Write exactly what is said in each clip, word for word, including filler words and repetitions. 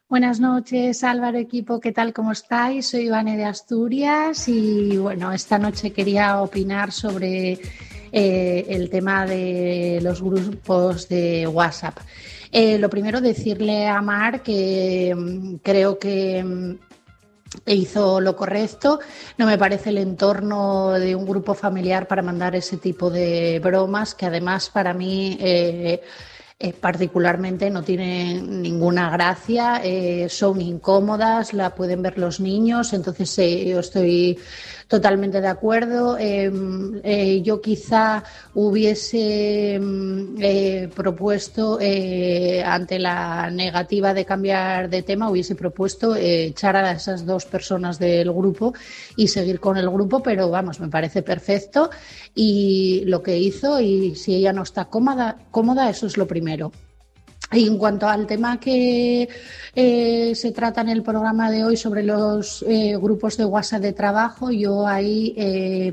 Buenas noches, Álvaro, equipo, ¿qué tal? ¿Cómo estáis? Soy Ivane de Asturias y bueno, esta noche quería opinar sobre eh, el tema de los grupos de WhatsApp. Eh, lo primero, decirle a Mar que mm, creo que mm, hizo lo correcto. No me parece el entorno de un grupo familiar para mandar ese tipo de bromas, que además para mí... Eh, Eh, particularmente no tienen ninguna gracia, eh, son incómodas, la pueden ver los niños, entonces eh, yo estoy totalmente de acuerdo. Eh, eh, yo quizá hubiese eh, propuesto, eh, ante la negativa de cambiar de tema, hubiese propuesto eh, echar a esas dos personas del grupo y seguir con el grupo, pero vamos, me parece perfecto y lo que hizo, y si ella no está cómoda, cómoda eso es lo primero. Y en cuanto al tema que eh, se trata en el programa de hoy sobre los eh, grupos de WhatsApp de trabajo, yo ahí eh,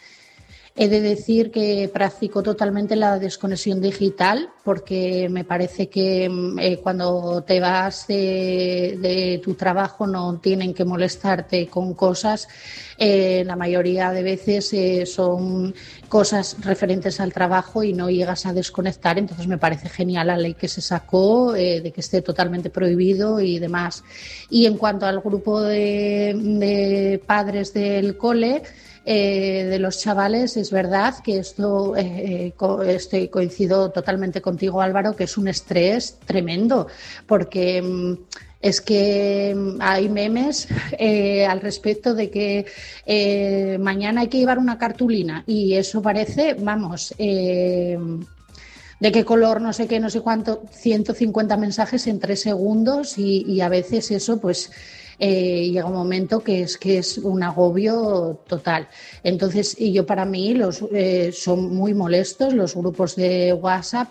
he de decir que practico totalmente la desconexión digital, porque me parece que eh, cuando te vas de, de tu trabajo no tienen que molestarte con cosas. Eh, la mayoría de veces eh, son cosas referentes al trabajo y no llegas a desconectar, entonces me parece genial la ley que se sacó, eh, de que esté totalmente prohibido y demás. Y en cuanto al grupo de, de padres del cole, Eh, de los chavales, es verdad que esto eh, co- estoy, coincido totalmente contigo, Álvaro, que es un estrés tremendo, porque mm, es que mm, hay memes eh, al respecto de que eh, mañana hay que llevar una cartulina y eso parece, vamos, eh, de qué color, no sé qué, no sé cuánto, ciento cincuenta mensajes en tres segundos y, y a veces eso pues eh, llega un momento que es que es un agobio total. Entonces, y yo para mí los eh, son muy molestos los grupos de WhatsApp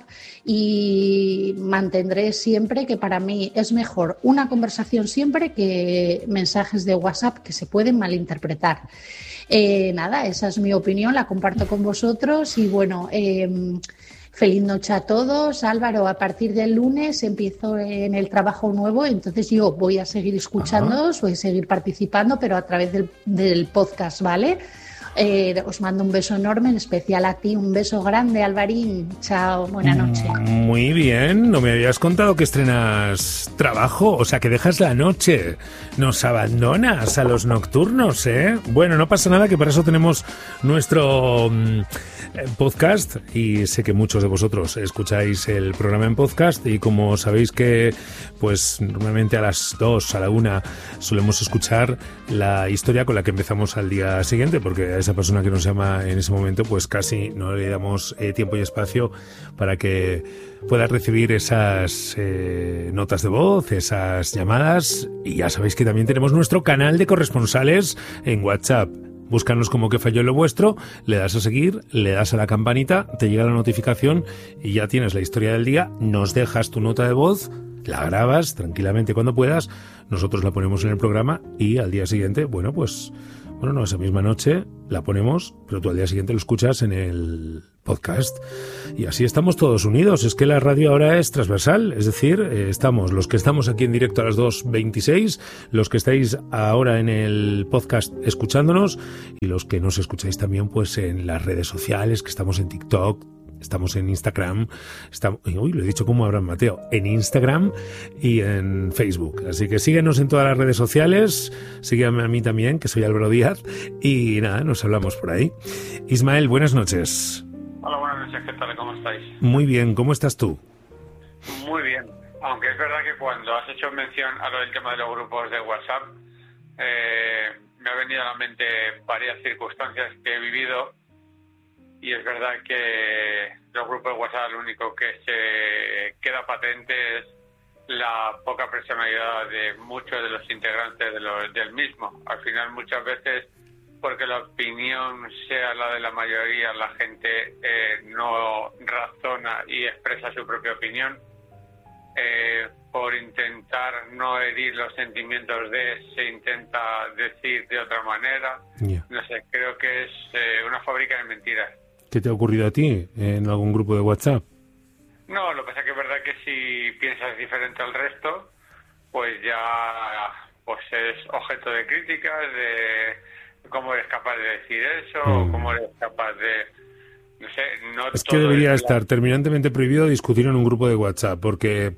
y mantendré siempre que para mí es mejor una conversación siempre que mensajes de WhatsApp que se pueden malinterpretar. Eh, nada, esa es mi opinión, la comparto con vosotros y bueno... Eh, Feliz noche a todos. Álvaro, a partir del lunes empiezo en el trabajo nuevo, entonces yo voy a seguir escuchándoos, voy a seguir participando, pero a través del, del podcast, ¿vale? Eh, os mando un beso enorme, en especial a ti, un beso grande, Alvarín. Chao, buena noche. Muy bien, no me habías contado que estrenas trabajo, o sea que dejas la noche, nos abandonas a los nocturnos, ¿eh? Bueno, no pasa nada, que para eso tenemos nuestro mm, podcast y sé que muchos de vosotros escucháis el programa en podcast y como sabéis que pues normalmente a las dos, a la una solemos escuchar la historia con la que empezamos al día siguiente, porque a esa persona que nos llama en ese momento pues casi no le damos eh, tiempo y espacio para que pueda recibir esas eh, notas de voz, esas llamadas. Y ya sabéis que también tenemos nuestro canal de corresponsales en WhatsApp. Búscanos como Que Falló Lo Vuestro, le das a seguir, le das a la campanita, te llega la notificación y ya tienes la historia del día, nos dejas tu nota de voz, la grabas tranquilamente cuando puedas, nosotros la ponemos en el programa y al día siguiente, bueno, pues, bueno, no, esa misma noche la ponemos, pero tú al día siguiente lo escuchas en el podcast y así estamos todos unidos. Es que la radio ahora es transversal, es decir, eh, estamos los que estamos aquí en directo a las dos veintiséis, los que estáis ahora en el podcast escuchándonos y los que nos escucháis también pues en las redes sociales, que estamos en TikTok, estamos en Instagram, estamos, uy, lo he dicho como Abraham Mateo, en Instagram y en Facebook. Así que síguenos en todas las redes sociales, sígueme a mí también, que soy Álvaro Díaz, y nada, nos hablamos por ahí. Ismael, buenas noches. Hola, buenas noches, ¿qué tal? ¿Cómo estáis? Muy bien, ¿cómo estás tú? Muy bien, aunque es verdad que cuando has hecho mención a lo del tema de los grupos de WhatsApp, eh, me ha venido a la mente varias circunstancias que he vivido. Y es verdad que los grupos de WhatsApp lo único que se queda patente es la poca personalidad de muchos de los integrantes de los, del mismo. Al final, muchas veces, porque la opinión sea la de la mayoría, la gente eh, no razona y expresa su propia opinión. Eh, por intentar no herir los sentimientos de, se intenta decir de otra manera. Yeah. No sé, creo que es eh, una fábrica de mentiras. ¿Qué te ha ocurrido a ti en algún grupo de WhatsApp? No, lo que pasa es que es verdad que si piensas diferente al resto, pues ya pues es objeto de críticas, de cómo eres capaz de decir eso, mm. o cómo eres capaz de... No sé, no es que debería es estar la... terminantemente prohibido discutir en un grupo de WhatsApp, porque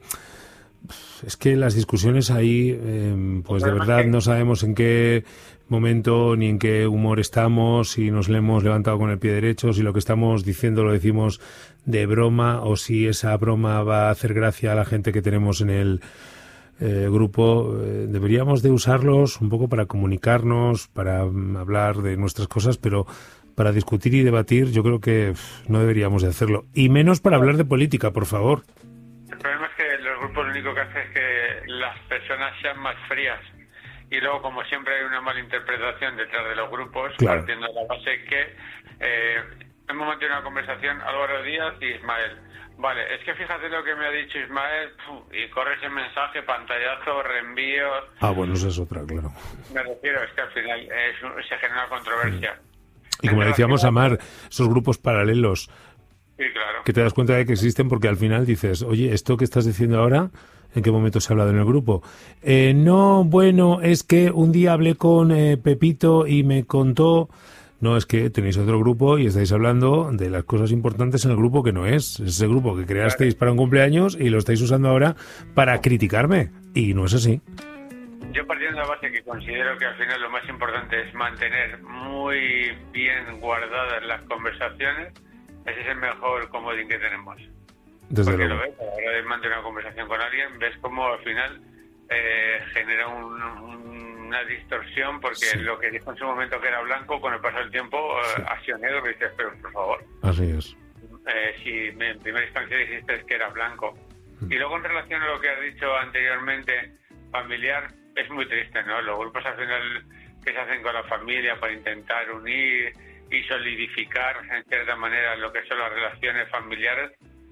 es que las discusiones ahí, eh, pues de verdad que... no sabemos en qué momento ni en qué humor estamos, si nos le hemos levantado con el pie derecho, si lo que estamos diciendo lo decimos de broma o si esa broma va a hacer gracia a la gente que tenemos en el eh, grupo. Eh, deberíamos de usarlos un poco para comunicarnos, para um, hablar de nuestras cosas, pero para discutir y debatir yo creo que pff, no deberíamos de hacerlo. Y menos para hablar de política, por favor. El problema es que los grupos lo único que hacen es que las personas sean más frías. Y luego, como siempre, hay una mala interpretación detrás de los grupos, claro. partiendo de la base que eh, hemos mantenido una conversación Álvaro Díaz y Ismael. Vale, es que fíjate lo que me ha dicho Ismael, puf, y corre ese mensaje, pantallazo, reenvío... Ah, bueno, esa es otra, claro. Me refiero, es que al final es, se genera controversia. Y como decíamos, Amar, esos grupos paralelos, sí, claro. que te das cuenta de que existen porque al final dices, oye, ¿esto que estás diciendo ahora... ¿En qué momento se ha hablado en el grupo? Eh, no, bueno, es que un día hablé con eh, Pepito y me contó... No, es que tenéis otro grupo y estáis hablando de las cosas importantes en el grupo que no es. Es ese grupo que creasteis para un cumpleaños y lo estáis usando ahora para criticarme. Y no es así. Yo partiendo de la base que considero que al final lo más importante es mantener muy bien guardadas las conversaciones, ese es el mejor comodín que tenemos. Desde Porque luego. lo ves, a la hora de mantener una conversación con alguien, ves cómo al final eh, genera un, una distorsión, porque sí. lo que dijo en su momento que era blanco, con el paso del tiempo sí. eh, ha sido negro, y dices, pero por favor. Así es. Eh, si en primera instancia dijiste que era blanco. Mm. Y luego en relación a lo que has dicho anteriormente, familiar, es muy triste, ¿no? Los grupos al final que se hacen con la familia para intentar unir y solidificar en cierta manera lo que son las relaciones familiares,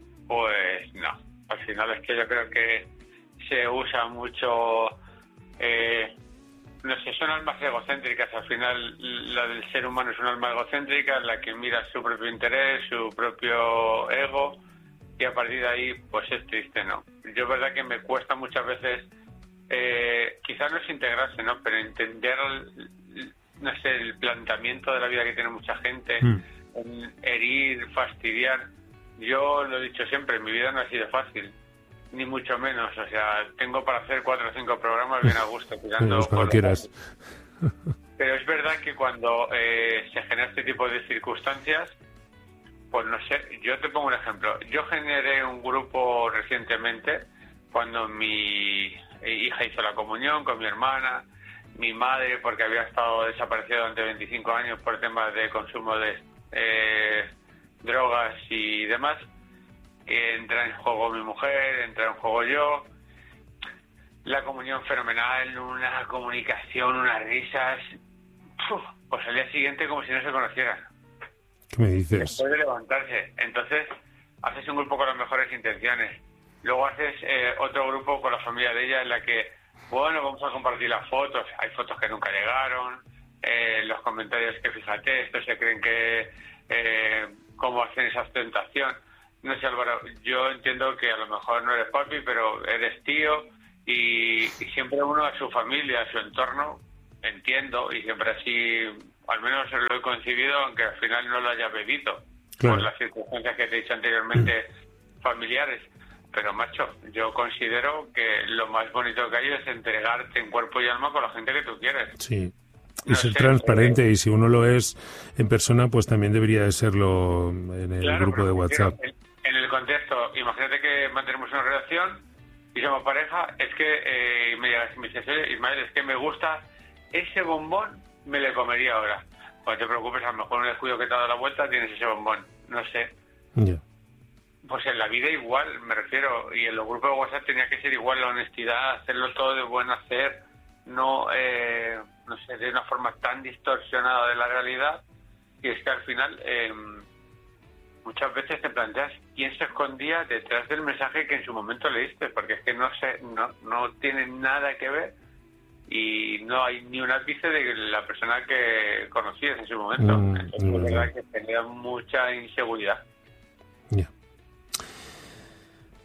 pues no, al final es que yo creo que se usa mucho, eh, no sé, son almas egocéntricas, al final la del ser humano es una alma egocéntrica, la que mira su propio interés, su propio ego, y a partir de ahí pues es triste, ¿no? Yo es verdad que me cuesta muchas veces, eh, quizás no es integrarse, ¿no? Pero entender, no sé, el planteamiento de la vida que tiene mucha gente, mm. en herir, fastidiar. Yo lo he dicho siempre, mi vida no ha sido fácil, ni mucho menos. O sea, tengo para hacer cuatro o cinco programas bien a gusto, tirando sí, cuando quieras. Pero es verdad que cuando eh, se genera este tipo de circunstancias, pues no sé, yo te pongo un ejemplo. Yo generé un grupo recientemente cuando mi hija hizo la comunión con mi hermana, mi madre, porque había estado desaparecida durante veinticinco años por temas de consumo de... Eh, drogas y demás, entra en juego mi mujer, entra en juego yo, la comunión fenomenal, una comunicación, unas risas, uf, pues al día siguiente como si no se conocieran. ¿Qué me dices? Después de levantarse. Entonces haces un grupo con las mejores intenciones, luego haces eh, otro grupo con la familia de ella en la que, bueno, vamos a compartir las fotos, hay fotos que nunca llegaron, eh, los comentarios que fíjate, estos se creen que eh, cómo hacen esa ostentación. No sé, Álvaro, yo entiendo que a lo mejor no eres papi, pero eres tío, y, y siempre uno a su familia, a su entorno, entiendo, y siempre así, al menos lo he concibido, aunque al final no lo haya bebido, claro. por las circunstancias que te he dicho anteriormente, mm. familiares. Pero, macho, yo considero que lo más bonito que hay es entregarte en cuerpo y alma con la gente que tú quieres. Sí. Y no ser sé, transparente, eh, y si uno lo es en persona, pues también debería de serlo en el claro, grupo de WhatsApp. En, en el contexto, imagínate que mantenemos una relación y somos pareja, es que eh, me llegas y me dices, oye, Ismael, es que me gusta ese bombón, me le comería ahora. Pues no te preocupes, a lo mejor un descuido que te ha dado la vuelta tienes ese bombón, no sé. Yeah. Pues en la vida igual, me refiero, y en los grupos de WhatsApp tenía que ser igual la honestidad, hacerlo todo de buen hacer, no... Eh, no sé, de una forma tan distorsionada de la realidad, y es que al final eh, muchas veces te planteas quién se escondía detrás del mensaje que en su momento leíste, porque es que no sé, no, no tiene nada que ver y no hay ni un ápice de la persona que conocías en su momento. Mm, Entonces, mm, la verdad que tenía mucha inseguridad. Yeah.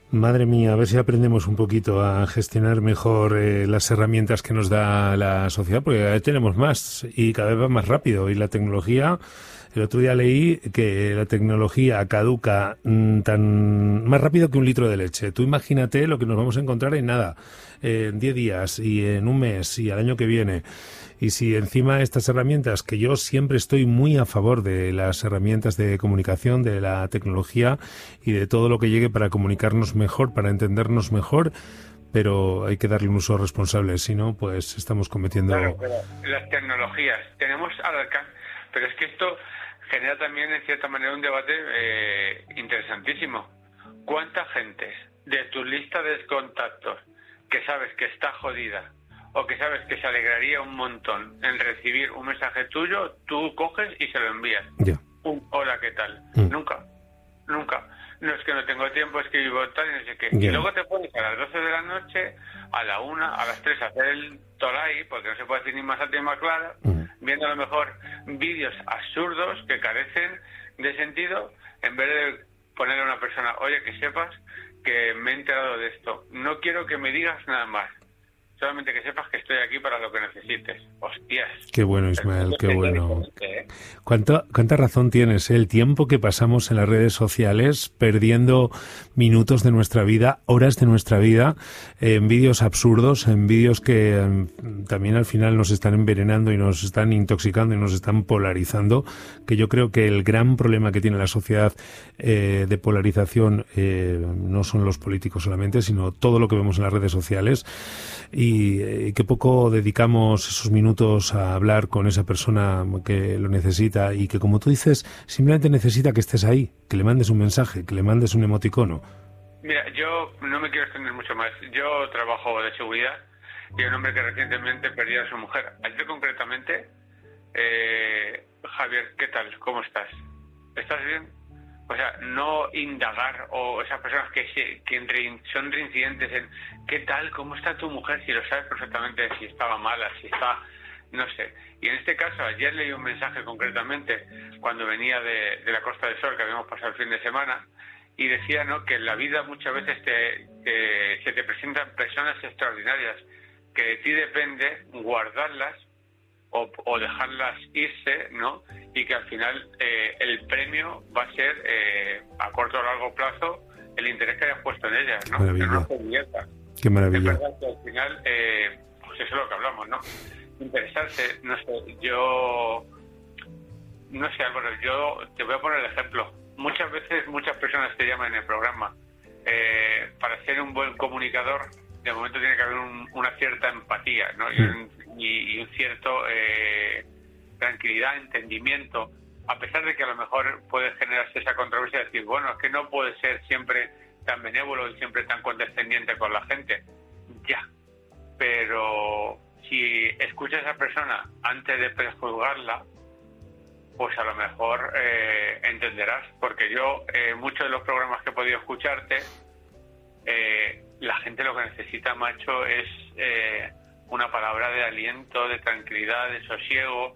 Madre mía, a ver si aprendemos un poquito a gestionar mejor eh, las herramientas que nos da la sociedad, porque cada vez tenemos más y cada vez va más rápido. Y la tecnología, el otro día leí que la tecnología caduca mmm, tan más rápido que un litro de leche. Tú imagínate lo que nos vamos a encontrar en nada, eh, en diez días y en un mes y al año que viene. Y si encima estas herramientas, que yo siempre estoy muy a favor de las herramientas de comunicación, de la tecnología y de todo lo que llegue para comunicarnos mejor, para entendernos mejor, pero hay que darle un uso responsable, si no, pues estamos cometiendo... Claro, pero las tecnologías tenemos al alcance, pero es que esto genera también en cierta manera un debate eh, interesantísimo. ¿Cuánta gente de tu lista de contactos que sabes que está jodida o que sabes que se alegraría un montón en recibir un mensaje tuyo, tú coges y se lo envías? Yeah. Un hola, ¿qué tal? Mm. Nunca, nunca. No es que no tengo tiempo, es que vivo tal y no sé qué. Yeah. Y luego te pones a las doce de la noche, a la una, a las tres a hacer el tolai, porque no se puede decir ni más alto ni más claro, mm. viendo a lo mejor vídeos absurdos que carecen de sentido, en vez de ponerle a una persona, oye, que sepas que me he enterado de esto. No quiero que me digas nada más. Solamente que sepas que estoy aquí para lo que necesites. Hostias. Qué bueno, Ismael, qué bueno. ¿Cuánta, cuánta razón tienes, ¿eh? El tiempo que pasamos en las redes sociales perdiendo minutos de nuestra vida, horas de nuestra vida, en vídeos absurdos, en vídeos que eh, también al final nos están envenenando y nos están intoxicando y nos están polarizando, que yo creo que el gran problema que tiene la sociedad eh, de polarización eh, no son los políticos solamente, sino todo lo que vemos en las redes sociales. Y y que poco dedicamos esos minutos a hablar con esa persona que lo necesita y que, como tú dices, simplemente necesita que estés ahí, que le mandes un mensaje, que le mandes un emoticono. Mira, yo no me quiero extender mucho más. Yo trabajo de seguridad y un hombre que recientemente perdió a su mujer. Ayer concretamente, eh, Javier, ¿qué tal? ¿Cómo estás? ¿Estás bien? O sea, no indagar, o esas personas que, se, que son reincidentes en ¿qué tal? ¿Cómo está tu mujer? Si lo sabes perfectamente, si estaba mala, si está, no sé. Y en este caso, ayer leí un mensaje concretamente cuando venía de, de la Costa del Sol, que habíamos pasado el fin de semana, y decía, ¿no?, que en la vida muchas veces te, te, se te presentan personas extraordinarias, que de ti depende guardarlas O, o dejarlas irse, ¿no? Y que al final eh, el premio va a ser eh, a corto o largo plazo el interés que hayas puesto en ellas, ¿no? Maravilla. En una cubierta. Qué maravilla. Es verdad que al final, eh, pues eso es lo que hablamos, ¿no? Interesarse, no sé, yo, no sé, Álvaro, yo te voy a poner el ejemplo. Muchas veces muchas personas te llaman en el programa. Eh, para ser un buen comunicador, de momento tiene que haber un, una cierta empatía, ¿no? Y un, y, y un cierto eh, tranquilidad, entendimiento, a pesar de que a lo mejor puede generarse esa controversia de decir, bueno, es que no puede ser siempre tan benévolo y siempre tan condescendiente con la gente. Ya, pero si escuchas a esa persona antes de prejuzgarla, pues a lo mejor eh, entenderás, porque yo, eh, muchos de los programas que he podido escucharte, eh, la gente lo que necesita, macho, es eh, una palabra de aliento, de tranquilidad, de sosiego.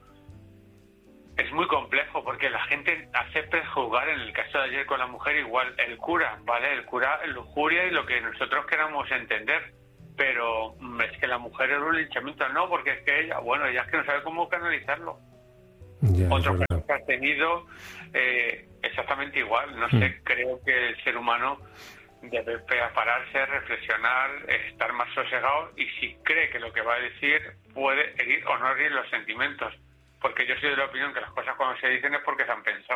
Es muy complejo porque la gente hace prejuzgar. En el caso de ayer con la mujer, igual el cura, ¿vale? El cura, lujuria y lo que nosotros queramos entender, pero es que la mujer es un linchamiento, no, porque es que ella, bueno, ella es que no sabe cómo canalizarlo. Ya, Otros casos que has tenido eh, exactamente igual, no mm. sé, creo que el ser humano debe pararse, reflexionar, estar más sosegado, y si cree que lo que va a decir puede herir o no herir los sentimientos, porque yo soy de la opinión que las cosas cuando se dicen es porque se han pensado.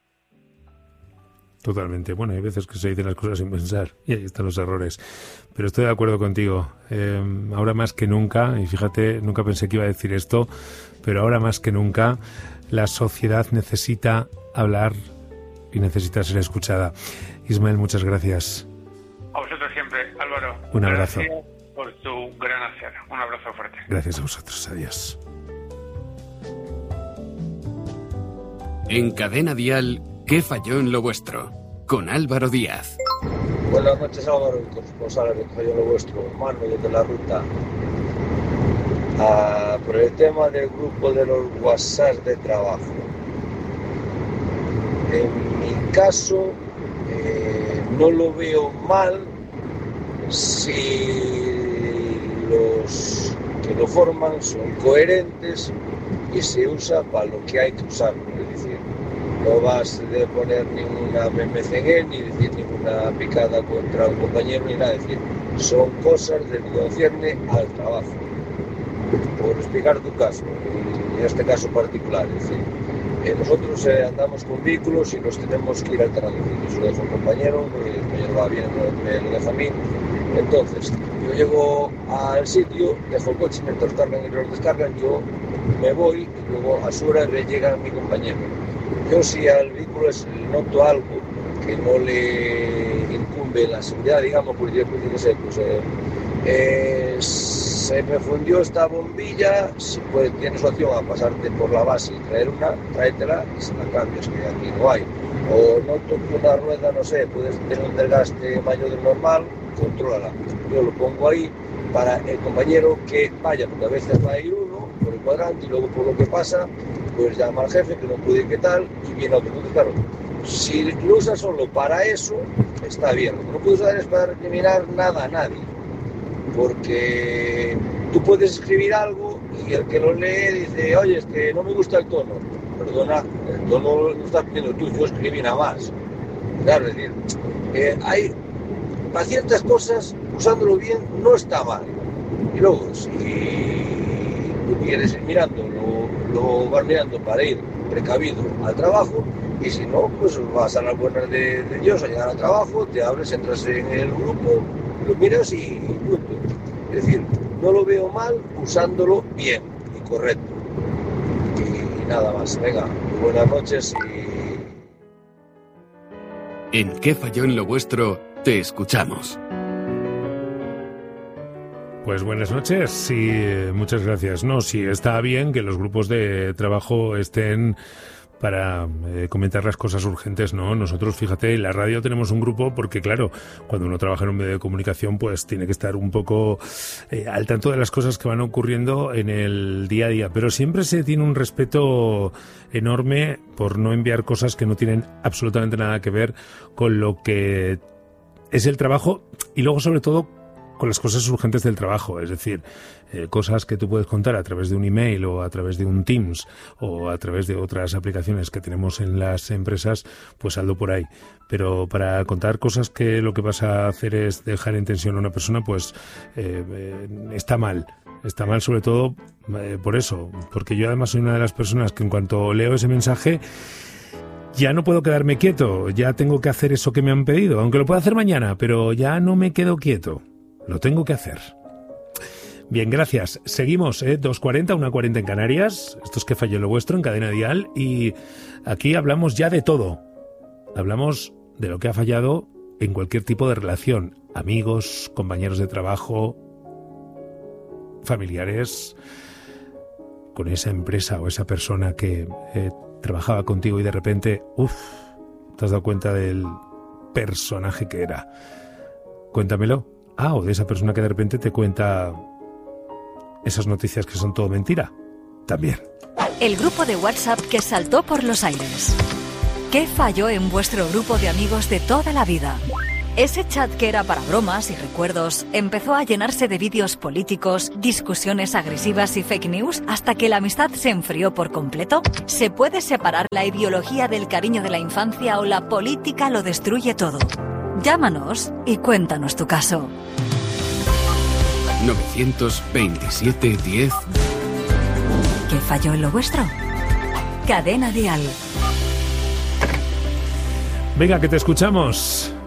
Totalmente. Bueno, hay veces que se dicen las cosas sin pensar y ahí están los errores. Pero estoy de acuerdo contigo. Eh, ahora más que nunca, y fíjate, nunca pensé que iba a decir esto, pero ahora más que nunca la sociedad necesita hablar y necesita ser escuchada. Ismael, muchas gracias. A vosotros siempre, Álvaro. Un abrazo. Gracias por tu gran hacer. Un abrazo fuerte. Gracias a vosotros. Adiós. En Cadena Dial, ¿qué falló en lo vuestro? Con Álvaro Díaz. Buenas noches, Álvaro, corresponsal de ¿Qué falló en lo vuestro? Manu, desde la ruta. Ah, por el tema del grupo de los WhatsApp de trabajo. En mi caso, eh, no lo veo mal si los que lo forman son coherentes y se usa para lo que hay que usarlo. Es decir, no vas a poner ninguna memecen ni decir ninguna picada contra un compañero ni nada. Es decir, son cosas de lo que concierne al trabajo. Por explicar tu caso, en este caso particular, es decir, eh, nosotros eh, andamos con vehículos y los tenemos que ir alternando. Eso lo dejo un compañero, el compañero va bien, me lo deja a mí. Entonces, yo llego al sitio, dejo el coche, mientras cargan y los descargan, yo me voy y luego a su hora le llega mi compañero. Yo si al vehículo noto algo que no le incumbe la seguridad, digamos, pues yo pues, sé, pues, eh, eh, se me fundió esta bombilla, si pues, tienes opción a pasarte por la base y traer una, tráetela y se la cambias, que aquí no hay. O noto que una rueda, no sé, puedes tener un desgaste mayor del normal, contrólala. Yo lo pongo ahí para el compañero que vaya, porque a veces va a ir uno por el cuadrante y luego por lo que pasa, pues llama al jefe que no puede qué tal y viene otro. Entonces, claro, si lo usas solo para eso, está bien. Lo que no puedes usar es para recriminar nada a nadie, porque tú puedes escribir algo y el que lo lee dice, oye, es que no me gusta el tono. Perdona, el tono lo estás pidiendo tú, yo escribí nada más. Claro, es decir, eh, hay para ciertas cosas, usándolo bien, no está mal. Y luego, si tú quieres ir mirando, lo, lo vas mirando para ir precavido al trabajo, y si no, pues vas a las buenas de, de Dios a llegar al trabajo, te abres, entras en el grupo, lo miras y punto. Es decir, no lo veo mal usándolo bien y correcto. Y, y nada más. Venga, buenas noches y... ¿En qué falló en lo vuestro? Te escuchamos. Pues buenas noches, sí, muchas gracias. No, sí, está bien que los grupos de trabajo estén para eh, comentar las cosas urgentes, ¿no? Nosotros, fíjate, en la radio tenemos un grupo porque, claro, cuando uno trabaja en un medio de comunicación, pues tiene que estar un poco eh, al tanto de las cosas que van ocurriendo en el día a día. Pero siempre se tiene un respeto enorme por no enviar cosas que no tienen absolutamente nada que ver con lo que es el trabajo y luego, sobre todo, con las cosas urgentes del trabajo, es decir, eh, cosas que tú puedes contar a través de un email o a través de un Teams o a través de otras aplicaciones que tenemos en las empresas, pues saldo por ahí. Pero para contar cosas que lo que vas a hacer es dejar en tensión a una persona, pues eh, eh, está mal. Está mal sobre todo eh, por eso, porque yo además soy una de las personas que en cuanto leo ese mensaje ya no puedo quedarme quieto, ya tengo que hacer eso que me han pedido, aunque lo pueda hacer mañana, pero ya no me quedo quieto. Lo tengo que hacer. Bien, gracias. Seguimos, ¿eh? dos cuarenta, una cuarenta en Canarias. Esto es Que Falló Lo Vuestro en Cadena Dial. Y aquí hablamos ya de todo. Hablamos de lo que ha fallado en cualquier tipo de relación. Amigos, compañeros de trabajo, familiares, con esa empresa o esa persona que eh, trabajaba contigo y de repente, uff, te has dado cuenta del personaje que era. Cuéntamelo. Ah, o de esa persona que de repente te cuenta esas noticias que son todo mentira. También. El grupo de WhatsApp que saltó por los aires. ¿Qué falló en vuestro grupo de amigos de toda la vida? Ese chat que era para bromas y recuerdos empezó a llenarse de vídeos políticos, discusiones agresivas y fake news hasta que la amistad se enfrió por completo. ¿Se puede separar la ideología del cariño de la infancia o la política lo destruye todo? Llámanos y cuéntanos tu caso. novecientos veintisiete diez. ¿Qué falló en lo vuestro? Cadena Dial. Venga, que te escuchamos.